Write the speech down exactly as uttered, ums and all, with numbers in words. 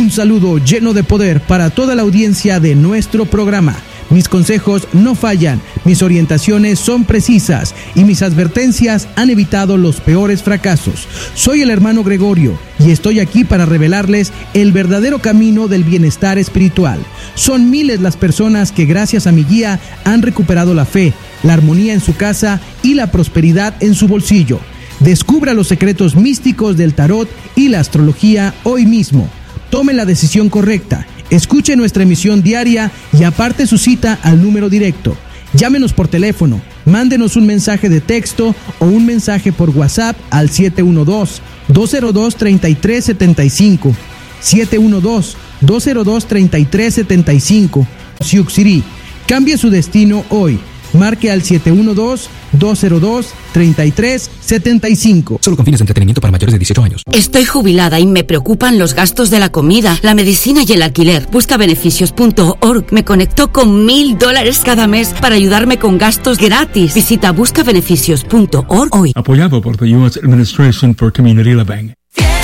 Un saludo lleno de poder para toda la audiencia de nuestro programa. Mis consejos no fallan, mis orientaciones son precisas y mis advertencias han evitado los peores fracasos. Soy el hermano Gregorio y estoy aquí para revelarles el verdadero camino del bienestar espiritual. Son miles las personas que gracias a mi guía han recuperado la fe, la armonía en su casa y la prosperidad en su bolsillo. Descubra los secretos místicos del tarot y la astrología hoy mismo. Tome la decisión correcta. Escuche nuestra emisión diaria y aparte su cita al número directo. Llámenos por teléfono, mándenos un mensaje de texto o un mensaje por WhatsApp al siete uno dos, dos cero dos, tres tres siete cinco. siete uno dos, dos cero dos, tres tres siete cinco. Sioux City. Cambie su destino hoy. Marque al siete uno dos, dos cero dos, tres tres siete cinco. Solo con fines de entretenimiento para mayores de dieciocho años. Estoy jubilada y me preocupan los gastos de la comida, la medicina y el alquiler. Busca Beneficios punto org me conectó con mil dólares cada mes para ayudarme con gastos gratis. Visita Busca Beneficios punto org hoy. Apoyado por the U S Administration for Community Living.